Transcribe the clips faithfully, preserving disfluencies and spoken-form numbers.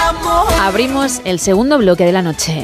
amor. Abrimos el segundo bloque de la noche.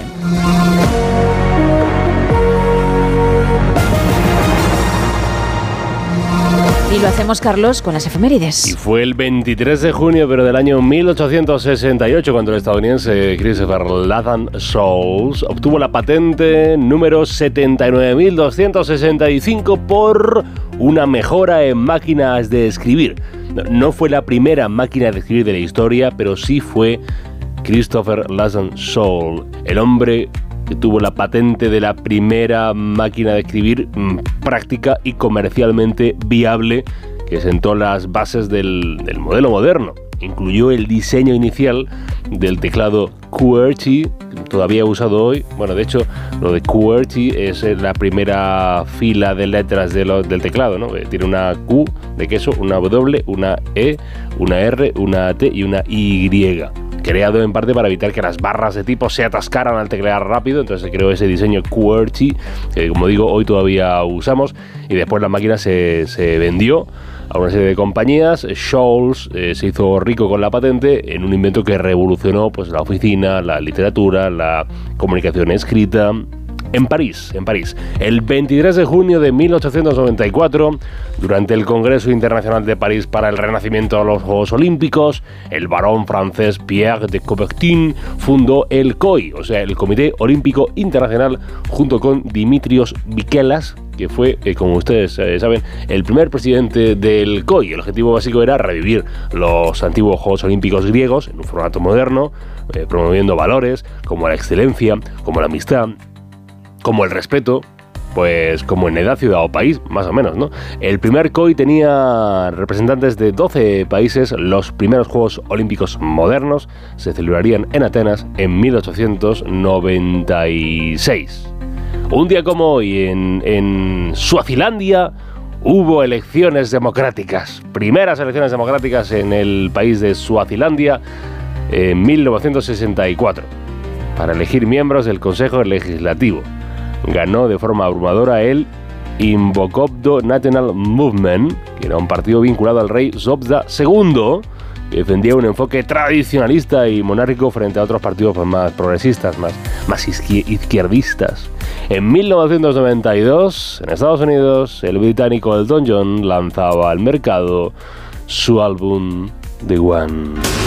Y lo hacemos, Carlos, con las efemérides. Y fue el veintitrés de junio, pero del año mil ochocientos sesenta y ocho, cuando el estadounidense Christopher Lathan Scholes obtuvo la patente número setenta y nueve mil doscientos sesenta y cinco por una mejora en máquinas de escribir. No fue la primera máquina de escribir de la historia, pero sí fue Christopher Lathan Scholes, el hombre que tuvo la patente de la primera máquina de escribir mmm, práctica y comercialmente viable, que sentó las bases del, del modelo moderno. Incluyó el diseño inicial del teclado QWERTY, todavía usado hoy. Bueno, de hecho, lo de QWERTY es la primera fila de letras de lo, del teclado, ¿no? Tiene una Q de queso, una W, una E, una R, una T y una Y. Creado en parte para evitar que las barras de tipo se atascaran al teclear rápido, entonces se creó ese diseño QWERTY, que como digo, hoy todavía usamos, y después la máquina se, se vendió a una serie de compañías. Scholes eh, se hizo rico con la patente en un invento que revolucionó pues, la oficina, la literatura, la comunicación escrita. En París, en París, el veintitrés de junio de mil ochocientos noventa y cuatro, durante el Congreso Internacional de París para el Renacimiento de los Juegos Olímpicos, el barón francés Pierre de Coubertin fundó el C O I, o sea, el Comité Olímpico Internacional, junto con Dimitrios Bikelas, que fue, eh, como ustedes eh, saben, el primer presidente del C O I. El objetivo básico era revivir los antiguos Juegos Olímpicos griegos en un formato moderno, eh, promoviendo valores como la excelencia, como la amistad, como el respeto, pues como en edad, ciudad o país, más o menos, ¿no? El primer C O I tenía representantes de doce países. Los primeros Juegos Olímpicos modernos se celebrarían en Atenas en mil ochocientos noventa y seis. Un día como hoy, en, en Suazilandia, hubo elecciones democráticas. Primeras elecciones democráticas en el país de Suazilandia en mil novecientos sesenta y cuatro, para elegir miembros del Consejo Legislativo. Ganó de forma abrumadora el Invokobdo National Movement, que era un partido vinculado al rey Zobda segundo, que defendía un enfoque tradicionalista y monárquico frente a otros partidos pues, más progresistas, más, más izquierdistas. En mil novecientos noventa y dos, en Estados Unidos, el británico Elton John lanzaba al mercado su álbum The One.